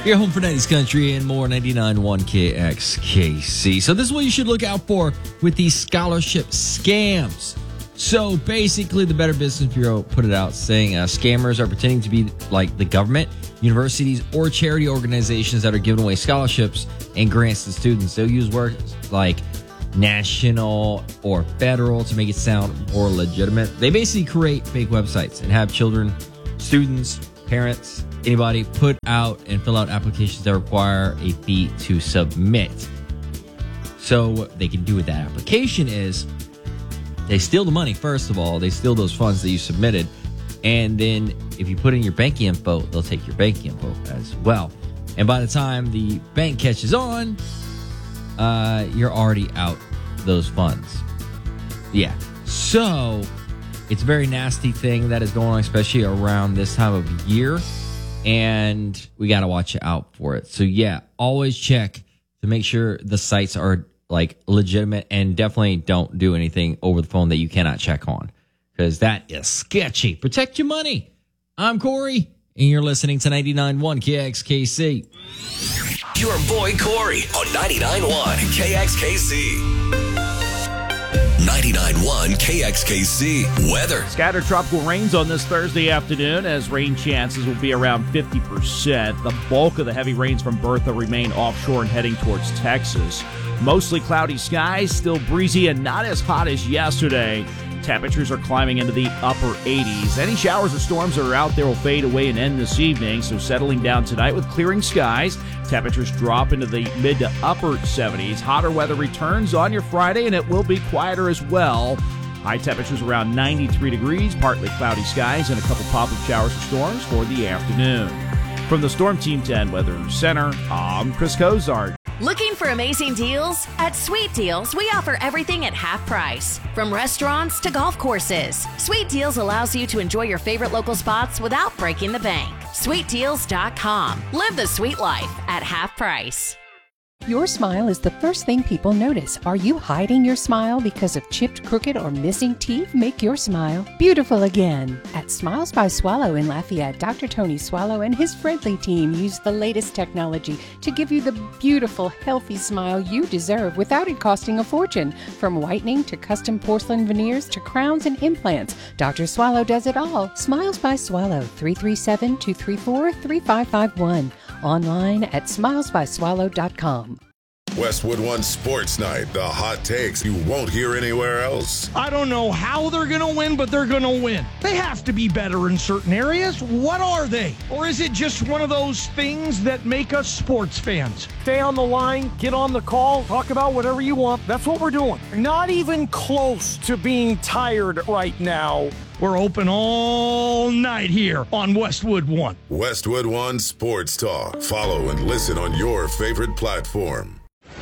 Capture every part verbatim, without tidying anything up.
Your home for nineties country and more, ninety-nine point one K X K C. So this is what you should look out for with these scholarship scams. So basically, the Better Business Bureau put it out saying uh, scammers are pretending to be like the government, universities, or charity organizations that are giving away scholarships and grants to students. They'll use words like national or federal to make it sound more legitimate. They basically create fake websites and have children, students, parents, anybody put out and fill out applications that require a fee to submit. So what they can do with that application is they steal the money. First of all, they steal those funds that you submitted. And then if you put in your banking info, they'll take your banking info as well. And by the time the bank catches on, uh, you're already out those funds. Yeah. So it's a very nasty thing that is going on, especially around this time of year. And we got to watch out for it. So yeah, always check to make sure the sites are like legitimate, and definitely don't do anything over the phone that you cannot check on, because that is sketchy. Protect your money. I'm Corey, and you're listening to ninety-nine point one K X K C. Your boy Corey on ninety-nine point one K X K C. ninety-nine point one K X K C weather. Scattered tropical rains on this Thursday afternoon, as rain chances will be around fifty percent. The bulk of the heavy rains from Bertha remain offshore and heading towards Texas. Mostly cloudy skies, still breezy and not as hot as yesterday. Temperatures are climbing into the upper eighties. Any showers or storms that are out there will fade away and end this evening, so settling down tonight with clearing skies. Temperatures drop into the mid to upper seventies. Hotter weather returns on your Friday, and it will be quieter as well. High temperatures around ninety-three degrees, partly cloudy skies, and a couple pop-up showers or storms for the afternoon. From the Storm Team ten Weather Center, I'm Chris Cozart. Looking for amazing deals? At Sweet Deals, we offer everything at half price. From restaurants to golf courses, Sweet Deals allows you to enjoy your favorite local spots without breaking the bank. sweet deals dot com. Live the sweet life at half price. Your smile is the first thing people notice. Are you hiding your smile because of chipped, crooked, or missing teeth? Make your smile beautiful again. At Smiles by Swallow in Lafayette, Doctor Tony Swallow and his friendly team use the latest technology to give you the beautiful, healthy smile you deserve without it costing a fortune. From whitening to custom porcelain veneers to crowns and implants, Doctor Swallow does it all. Smiles by Swallow, three three seven, two three four, three five five one. Online at smiles by swallow dot com. Westwood One Sports Night, the hot takes you won't hear anywhere else. I don't know how they're going to win, but they're going to win. They have to be better in certain areas. What are they? Or is it just one of those things that make us sports fans? Stay on the line, get on the call, talk about whatever you want. That's what we're doing. Not even close to being tired right now. We're open all night here on Westwood One. Westwood One Sports Talk. Follow and listen on your favorite platform.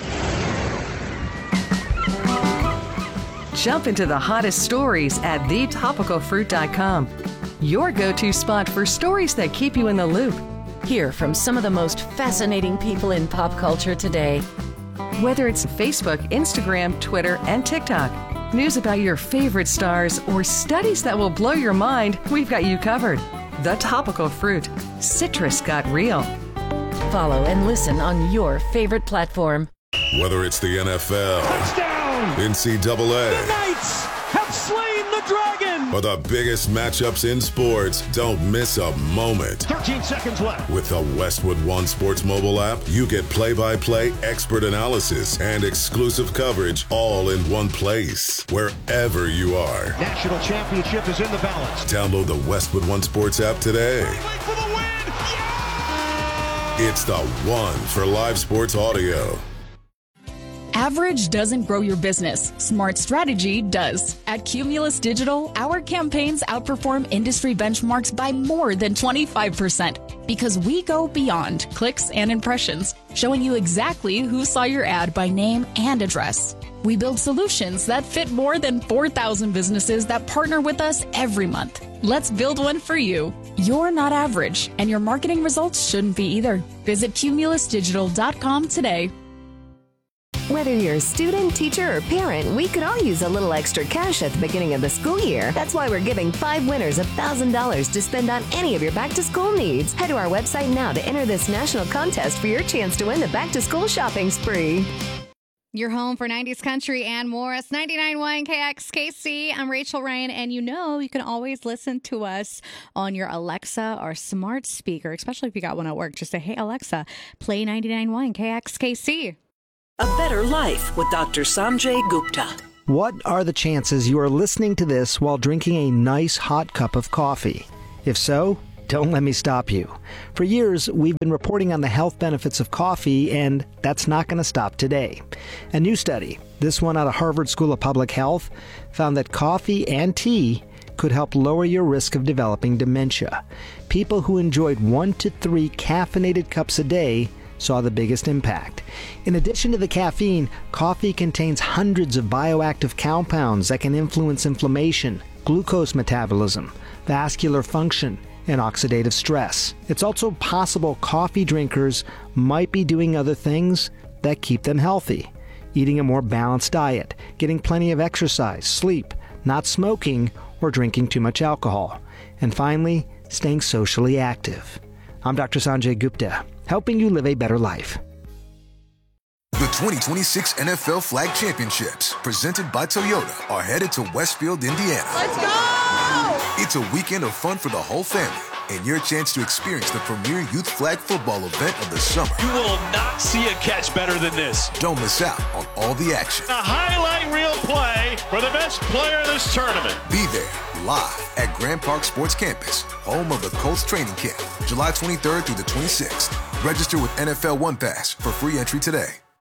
Jump into the hottest stories at the topical fruit dot com. Your go-to spot for stories that keep you in the loop. Hear from some of the most fascinating people in pop culture today. Whether it's Facebook, Instagram, Twitter, and TikTok, news about your favorite stars, or studies that will blow your mind, we've got you covered. The Topical Fruit. Citrus got real. Follow and listen on your favorite platform. Whether it's the N F L, Touchdown! N C double A, The Knights have slain the dragon! or the biggest matchups in sports, don't miss a moment. thirteen seconds left. With the Westwood One Sports mobile app, you get play-by-play expert analysis and exclusive coverage all in one place, wherever you are. National championship is in the balance. Download the Westwood One Sports app today. For the win! Yeah! It's the one for live sports audio. Average doesn't grow your business. Smart strategy does. At Cumulus Digital, our campaigns outperform industry benchmarks by more than twenty-five percent because we go beyond clicks and impressions, showing you exactly who saw your ad by name and address. We build solutions that fit more than four thousand businesses that partner with us every month. Let's build one for you. You're not average, and your marketing results shouldn't be either. Visit cumulus digital dot com today. Whether you're a student, teacher, or parent, we could all use a little extra cash at the beginning of the school year. That's why we're giving five winners one thousand dollars to spend on any of your back-to-school needs. Head to our website now to enter this national contest for your chance to win the back-to-school shopping spree. Your home for nineties country and more. It's ninety-nine point one K X K C. I'm Rachel Ryan, and you know you can always listen to us on your Alexa or smart speaker, especially if you got one at work. Just say, hey, Alexa, play ninety-nine point one K X K C. A Better Life with Doctor Sanjay Gupta. What are the chances you are listening to this while drinking a nice hot cup of coffee? If so, don't let me stop you. For years, we've been reporting on the health benefits of coffee, and that's not going to stop today. A new study, this one out of Harvard School of Public Health, found that coffee and tea could help lower your risk of developing dementia. People who enjoyed one to three caffeinated cups a day saw the biggest impact. In addition to the caffeine, coffee contains hundreds of bioactive compounds that can influence inflammation, glucose metabolism, vascular function, and oxidative stress. It's also possible coffee drinkers might be doing other things that keep them healthy. Eating a more balanced diet, getting plenty of exercise, sleep, not smoking, or drinking too much alcohol. And finally, staying socially active. I'm Doctor Sanjay Gupta, helping you live a better life. The twenty twenty-six N F L Flag Championships, presented by Toyota, are headed to Westfield, Indiana. Let's go! It's a weekend of fun for the whole family and your chance to experience the premier youth flag football event of the summer. You will not see a catch better than this. Don't miss out on all the action. A highlight reel play for the best player in this tournament. Be there live at Grand Park Sports Campus, home of the Colts training camp, July twenty-third through the twenty-sixth. Register with N F L One Pass for free entry today.